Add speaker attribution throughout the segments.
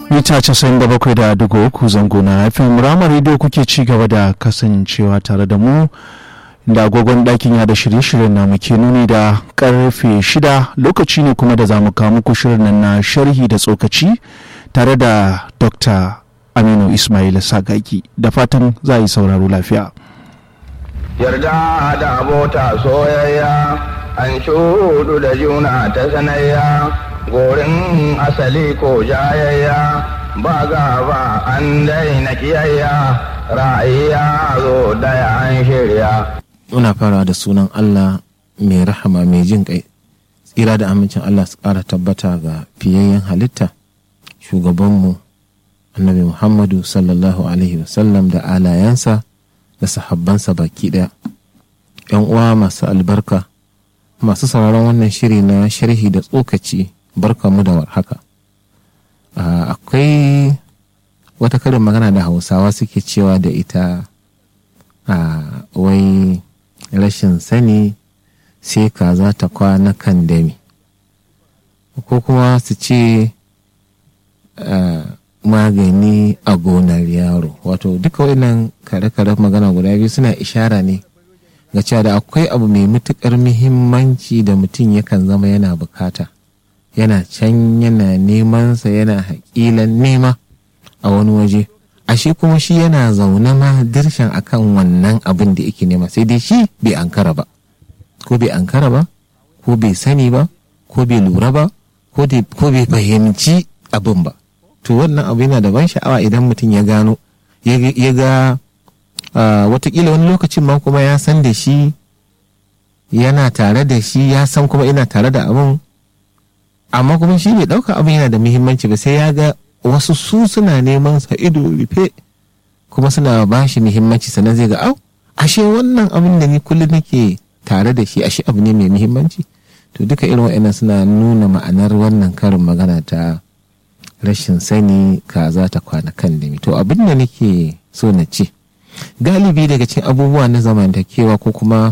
Speaker 1: mita 97.3 zango na FM Rama Radio kuke ci gaba da kasancewa tare da mu da agogon ɗakin ya da shirye-shiryen na muke nuni da karfe 6 lokaci ne kuma da za mu kawo muku shirin nan na sharhi da tsokaci tare da Dr. Aminu Ismail Sagaki da fatan za a yi sauraro lafiya.
Speaker 2: Yarda da abota soyayya an shudu da juna ta sanayya gorin asali ko jayayya ba gaba an daina kiyayya ra'ayya zo daya an shirya.
Speaker 3: Muna fara da sunan Allah mai rahama mai jin kai, tsira da amincin Allah su ƙara tabbata ga fiyayyen halitta shugabanmu annabi Muhammadu sallallahu alaihi wasallam da alayansa da sahabbansa baki ɗaya. ‘Yan uwa masu albarka masu sauraron wannan shiri na sharhi da tsokaci, barka mu da warhaka. Akwai wata karin magana da Hausawa suke cewa da ita wai rashin sani sai kaza ta kwana kan dami, ko kuma su ce magani a gonar yaro. Wato duka waɗannan kare-kare magana guda biyu suna ishara ne ga cewa da akwai abu mai matuƙar muhimmanci da mutum yakan zama yana bukata, yana can yana nemansa, yana haƙilan nema a wani waje, ashe kuma shi yana zaune ma dirshan akan wannan abin da yake nema, sai dai shi bai ankara ba, ko bai sani ba, ko bai lura ba, ko bai fahimci abin ba. To wannan abu yana da ban sha'awa idan mutum ya gano, ya ga watakila wani lokacin ma kuma ya san da shi, yana tare da shi, ya san kuma ina tare da abin, amma kuma shi bai ɗauka abin yana da muhimmanci ba, sai ya ga wasu su suna neman sa ido rufe kuma suna ba shi muhimmanci, sannan zai ga ashe wannan abin da ni kullum nake tare da shi ashe abu ne mai muhimmanci. To duka irin wa'annan suna nuna ma'anar wannan karin magana ta rashin sani kaza ta kwana kan dami. To abin da nake so na ce, galibi daga cikin abubuwa na zamantakewa ko kuma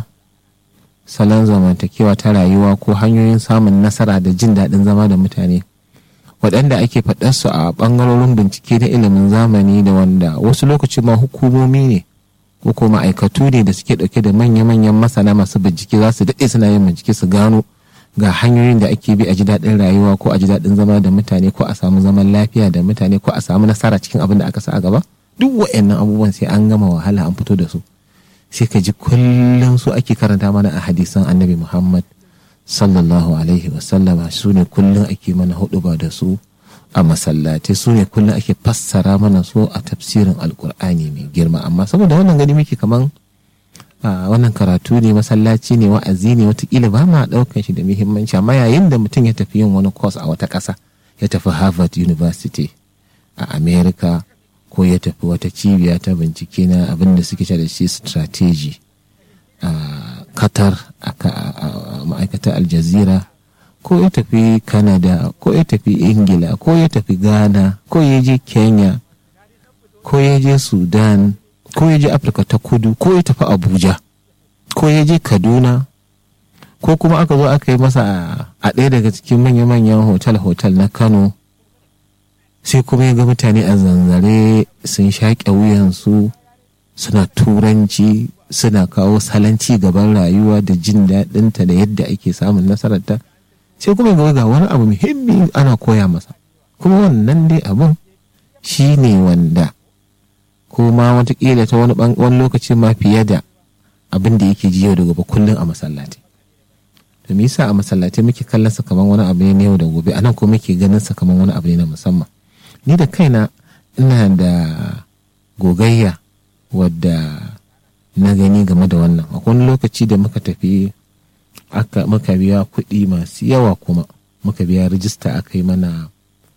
Speaker 3: salon zamantakewa ta rayuwa ko hanyoyin samun nasara da jin daɗin zama da mutane waɗanda ake faɗarsu a ɓangarorin bincike na ilimin zamani, da wanda wasu lokaci ma hukumomi ne ko kuma ma'aikatu ne da suke ɗauke da manya-manyan masana masu bincike za su daɗe suna yin bincike su gano ga hanyoyin da ake bi a ji daɗin rayuwa ko a ji daɗin zama da mutane ko a samu zaman lafiya da mutane ko a samu nasara cikin abin da aka sa a gaba. Duk waɗannan abubuwan sai an gama wahala an fito da su, sai ka ji kullum su ake karanta mana a hadisan annabi Muhammad sallallahu alaihi wasallama, su ne kullum ake mana huɗuba da su a masallatai, su ne kullum ake fassara mana su a tafsirin alkur'ani mai girma. Amma saboda wannan gani muke kaman wannan karatu ne, masallaci ne, wa'azi ne, watakila ba ma ɗaukan shi da muhimmanci. Amma yayin da mutum ya tafi yin wani course a wata ƙasa, ya tafi Harvard University a America, ko ya tafi wata cibiya ta bincike na abin da suke da shi strategy a Qatar a ma'aikatar Al Jazeera, ko ya tafi Canada, ko ya tafi Ingila, ko ya tafi Ghana, ko ya je Kenya, ko ya je Sudan, ko ya je Afirka ta Kudu, ko ya tafi Abuja, ko ya je Kaduna, ko kuma aka zo aka yi masa a ɗaya daga cikin manya-manyan hotel na Kano, sai kuma ya ga mutane a zanzare sun shaƙe wuyansu suna turanci, suna kawo salon ci gaban rayuwa da jin daɗinta da yadda ake samun nasararta, sai kuma ga wani abu muhimmi ana koya masa, kuma wannan dai abin shi ne wanda kuma watakila ta wani lokaci ma fiye da abin da yake ji yau da gobe kullum a masallatai. To me yasa a masallatai muke kallon sa kamar wani abu ne yau da gobe, anan ko muke ganin sa kamar wani abu ne na musamman? Ni da kaina ina da gogayya wadda na gani game da wannan. A wani lokaci da muka tafi muka biya kuɗi masu yawa, kuma muka biya rijista aka yi mana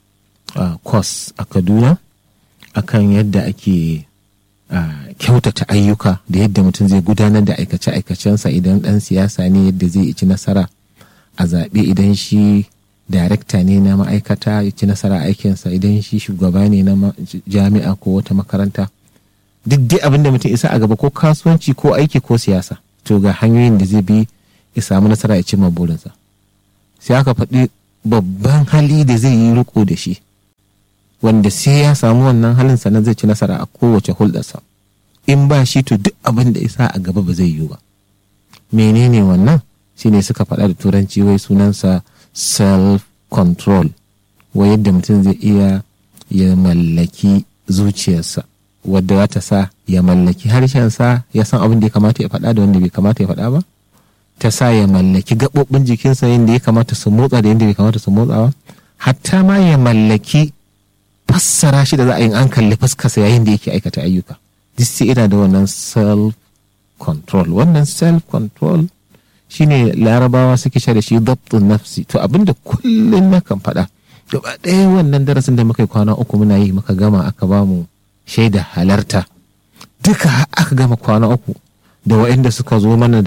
Speaker 3: course a Kaduna akan yadda ake kyautata ayyuka da yadda mutum zai gudanar da aikace-aikacensa idan ɗan siyasa ne, yadda zai ci nasara a zaɓe idan shi darekta ne na ma'aikata ya ci nasara aikinsa, idan shi shugaba ne na jami'a ko wata makaranta, duk dai abin da mutum isa a gaba ko kasuwanci ko aiki ko siyasa, to ga hanyoyin da zai bi ya samu nasara ya cimma burinsa. Sai aka faɗi babban hali da zai yi riko da shi wanda sai ya samu wannan halin sannan zai ci nasara a kowace hulɗarsa. In ba shi to duk abin da isa a gaba ba zai yiwu ba. Menene wannan? Shine suka faɗa da turanci wai sunansa self control, wai yadda mutum zai iya ya mallaki zuciyarsa, wadda za ta sa ya mallaki harshensa, ya san abin da ya kamata ya faɗa da wanda bai kamata ya faɗa ba, ta sa ya mallaki gaɓoɓin jikinsa yadda ya kamata su motsa da yadda bai kamata su motsa ba, hatta ma ya mallaki fassara shi da za a yi an kalli fuskarsa yayin da yake aikata ayyuka. Duk sai ina da wannan self control. Wannan self control shine larabawa suke sha da shi dabtun nafsi. To abinda kullum na kan faɗa, gaba ɗaya wannan darasin da muka yi kwana 3 muna yi, muka gama aka ba mu shaida halarta, duka aka gama kwana 3 da waɗanda suka zo mana